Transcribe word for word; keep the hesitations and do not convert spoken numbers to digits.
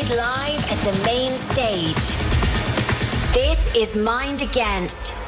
Tonight live at the main stage. This is Mind Against